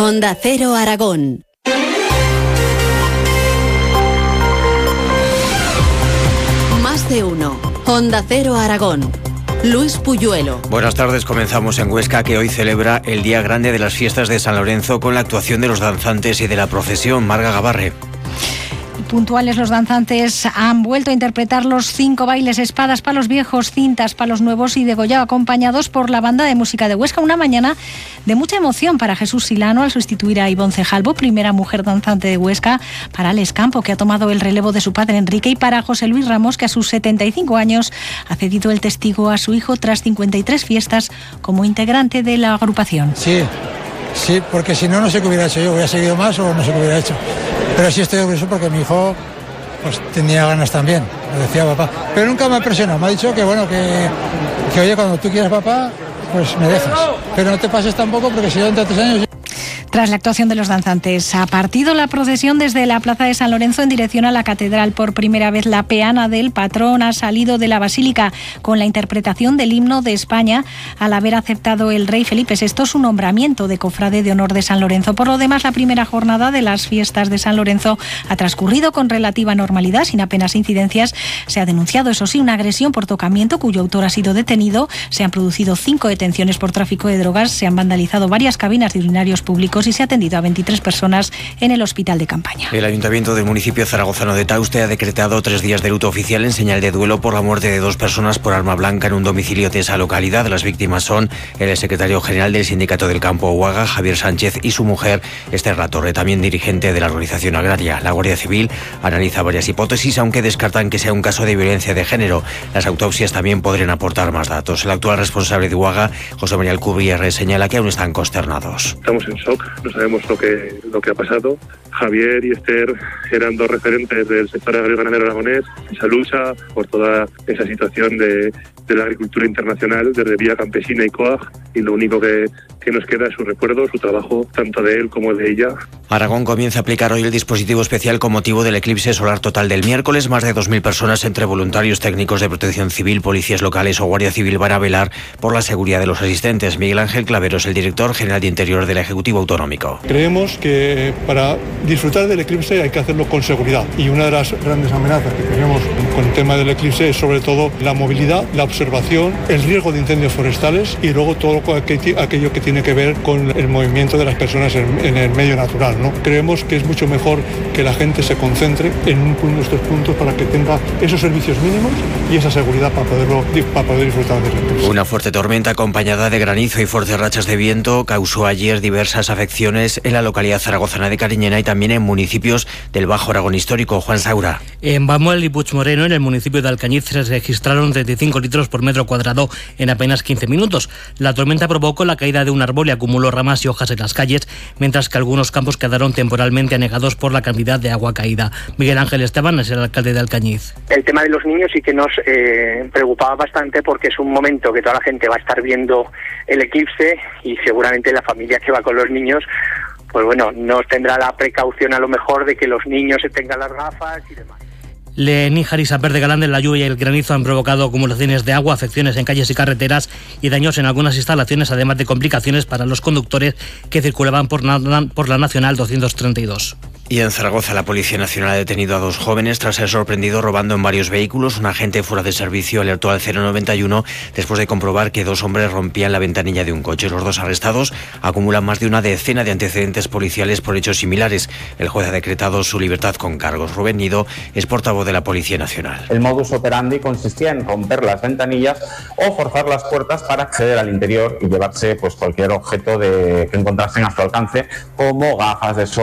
Onda Cero Aragón. Más de uno. Onda Cero Aragón. Luis Puyuelo. Buenas tardes, comenzamos en Huesca, que hoy celebra el Día Grande de las Fiestas de San Lorenzo con la actuación de los danzantes y de la procesión. Marga Gabarre. Puntuales los danzantes han vuelto a interpretar los 5 bailes: espadas, palos viejos, cintas, palos nuevos y degollado, acompañados por la banda de música de Huesca. Una mañana de mucha emoción para Jesús Silano al sustituir a Ivonne Cejalvo, primera mujer danzante de Huesca, para Alex Campo, que ha tomado el relevo de su padre Enrique, y para José Luis Ramos, que a sus 75 años ha cedido el testigo a su hijo tras 53 fiestas como integrante de la agrupación. Sí, porque si no, no sé qué hubiera hecho yo. ¿Hubiera seguido más o no sé qué hubiera hecho? Pero sí estoy orgulloso porque mi hijo pues tenía ganas también, lo decía papá. Pero nunca me ha presionado, me ha dicho que bueno, que oye, cuando tú quieras papá, pues me dejas. Pero no te pases tampoco, porque si yo dentro de 3 años... Tras la actuación de los danzantes, ha partido la procesión desde la plaza de San Lorenzo en dirección a la catedral. Por primera vez la peana del patrón ha salido de la basílica con la interpretación del himno de España, al haber aceptado el rey Felipe VI su nombramiento de cofrade de honor de San Lorenzo. Por lo demás, la primera jornada de las fiestas de San Lorenzo ha transcurrido con relativa normalidad, sin apenas incidencias. Se ha denunciado, eso sí, una agresión por tocamiento cuyo autor ha sido detenido. Se han producido 5 detenciones por tráfico de drogas, se han vandalizado varias cabinas de urinarios públicos y se ha atendido a 23 personas en el hospital de campaña. El Ayuntamiento del municipio zaragozano de Tauste ha decretado 3 días de luto oficial en señal de duelo por la muerte de 2 personas por arma blanca en un domicilio de esa localidad. Las víctimas son el secretario general del Sindicato del Campo Huaga, Javier Sánchez, y su mujer, Esther Latorre, también dirigente de la organización agraria. La Guardia Civil analiza varias hipótesis, aunque descartan que sea un caso de violencia de género. Las autopsias también podrían aportar más datos. El actual responsable de Huaga, José María Alcubierre, señala que aún están consternados. Estamos en shock. No sabemos lo que ha pasado. Javier y Esther eran 2 referentes del sector agrario ganadero aragonés, esa lucha por toda esa situación de la agricultura internacional desde Vía Campesina y COAG, y lo único que nos queda es su recuerdo, su trabajo, tanto de él como de ella. Aragón comienza a aplicar hoy el dispositivo especial con motivo del eclipse solar total del miércoles. Más de 2.000 personas, entre voluntarios, técnicos de protección civil, policías locales o Guardia Civil, van a velar por la seguridad de los asistentes. Miguel Ángel Claveros, el director general de Interior del Ejecutivo Autonómico. Creemos que para disfrutar del eclipse hay que hacerlo con seguridad, y una de las grandes amenazas que tenemos con el tema del eclipse es sobre todo la movilidad, la observación, el riesgo de incendios forestales y luego todo aquello que tiene que ver con el movimiento de las personas en el medio natural, ¿no? Creemos que es mucho mejor que la gente se concentre en uno de estos puntos para que tenga esos servicios mínimos y esa seguridad para poder disfrutar del eclipse. Una fuerte tormenta acompañada de granizo y fuertes rachas de viento causó ayer diversas afecciones en la localidad zaragozana de Cariñena y también en municipios del Bajo Aragón histórico. Juan Saura. En Bamuel y Puigmoreno, en el municipio de Alcañiz, se registraron 35 litros por metro cuadrado en apenas 15 minutos. La tormenta provocó la caída de un árbol y acumuló ramas y hojas en las calles, mientras que algunos campos quedaron temporalmente anegados por la cantidad de agua caída. Miguel Ángel Esteban es el alcalde de Alcañiz. El tema de los niños sí que nos preocupaba bastante, porque es un momento que toda la gente va a estar viendo el eclipse y seguramente la familia que va con los niños, pues bueno, no tendrá la precaución a lo mejor de que los niños se tengan las gafas y demás. Leníjar y San Pedro de Galán, la lluvia y el granizo han provocado acumulaciones de agua, afecciones en calles y carreteras y daños en algunas instalaciones, además de complicaciones para los conductores que circulaban por la Nacional 232. Y en Zaragoza, la Policía Nacional ha detenido a 2 jóvenes tras ser sorprendido robando en varios vehículos. Un agente fuera de servicio alertó al 091 después de comprobar que 2 hombres rompían la ventanilla de un coche. Los 2 arrestados acumulan más de una decena de antecedentes policiales por hechos similares. El juez ha decretado su libertad con cargos. Rubén Nido es portavoz de la Policía Nacional. El modus operandi consistía en romper las ventanillas o forzar las puertas para acceder al interior y llevarse cualquier objeto que encontrasen a su alcance, como gafas de sol,